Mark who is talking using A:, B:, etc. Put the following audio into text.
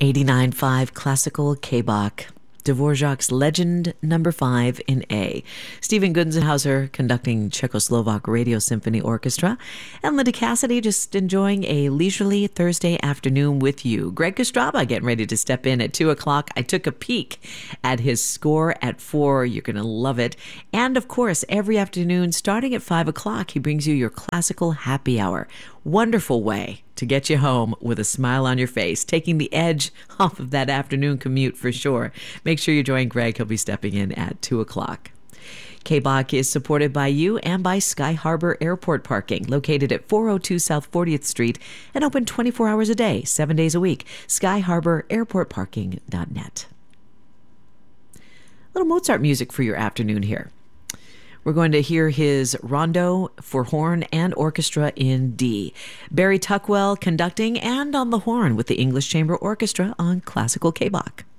A: 89.5 Classical K-Bach. Dvorak's Legend Number 5 in A. Stephen Gunzenhauser conducting Czechoslovak Radio Symphony Orchestra. And Linda Cassidy just enjoying a leisurely Thursday afternoon with you. Greg Kostraba getting ready to step in at 2 o'clock. I took a peek at his score at 4. You're going to love it. And of course, every afternoon starting at 5 o'clock, he brings you your classical happy hour. Wonderful way to get you home with a smile on your face, taking the edge off of that afternoon commute for sure. Make sure you join Greg. He'll be stepping in at 2 o'clock. K-Bach is supported by you and by Sky Harbor Airport Parking, located at 402 South 40th Street and open 24 hours a day, 7 days a week. SkyHarborAirportParking.net. Little Mozart music for your afternoon here. We're going to hear his Rondo for horn and orchestra in D. Barry Tuckwell conducting and on the horn with the English Chamber Orchestra on Classical K-Bach.